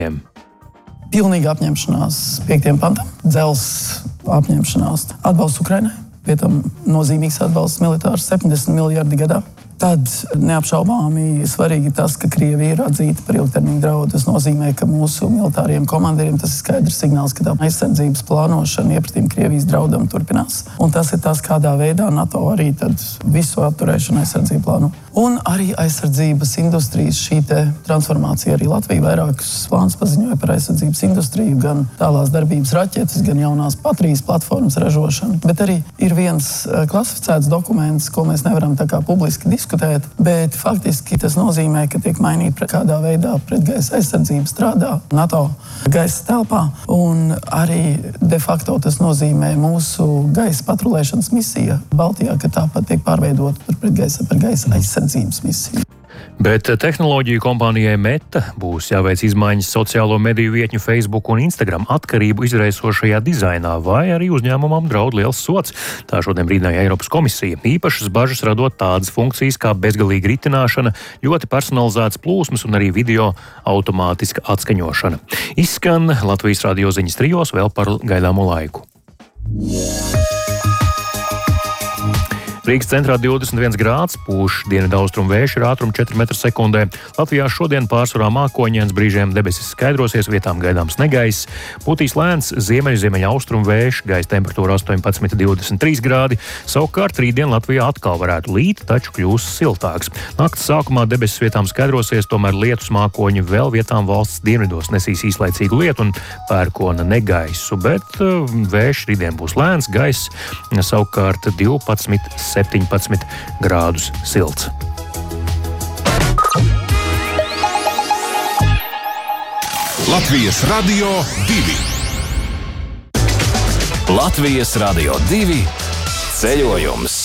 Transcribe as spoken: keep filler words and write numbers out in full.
Pilnīga apņemšanās piektajam pantam, dzelzs apņemšanās, atbalsts Ukrainai, pie tam nozīmīgs atbalsts militārs septiņdesmit miljardi gadā. Tad neapšaubāmi svarīgi tas, ka Krievija ir atzīta par ilgtermiņa draudu. Tas nozīmē, ka mūsu militāriem komandieriem tas ir skaidrs signāls, ka tā aizsardzības plānošana iepratīm Krievijas draudam turpinās. Un tas ir tas, kādā veidā NATO arī tad visu apturēšanu aizsardzību plāno. Un arī aizsardzības industrijas šī te transformācija. Arī Latvija vairākus plānus paziņoja par aizsardzības industriju, gan tālās darbības raķetes, gan jaunās Patrijas platformas ražošanu. Bet arī ir viens klasificēts dokuments, ko mēs nevaram tā kā publiski diskutēt. Bet faktiski tas nozīmē, ka tiek mainīta kādā veidā pretgaisa aizsardzība strādā NATO gaisa telpā, un arī de facto tas nozīmē mūsu gaisa patrulēšanas misija Baltijā, ka tāpat tiek pārveidota par pretgaisa par gaisa aizsardzības misiju. Bet tehnoloģiju kompānijai Meta būs jāveic izmaiņas sociālo mediju vietņu Facebook un Instagram atkarību izraisošajā dizainā, vai arī uzņēmumam draud liels sods. Tā šodien brīdināja Eiropas komisija. Īpašas bažas radot tādas funkcijas kā bezgalīga ritināšana, ļoti personalizētas plūsmas un arī video automātiska atskaņošana. Izskan Latvijas radio ziņas trijos vēl par gaidāmo laiku. Rīgas centrā divdesmit viens grāds, pūš dienvidaustrumu vējš ar ātrumu četri metri sekundē. Latvijā šodien pārsvarā mākoņains, brīžiem debesis skaidrosies, vietām gaidāms negaiss. Pūtīs lēns ziemeļ-ziemeļa austrumu vējš, gaisa temperatūra astoņpadsmit līdz divdesmit trīs grādi. Savukārt rītdien Latvijā atkal varētu līt, taču kļūs siltāks. Nakts sākumā debesis vietām skaidrosies, tomēr lietus mākoņi vēl vietām valsts dienvidos nesīs īslaicīgu lietu un pērkona negaisu, bet vējš rītdien būs lēns, gaiss savukārt divpadsmit septiņpadsmit grādus silts. Latvijas radio divi. Latvijas radio divi ceļojums.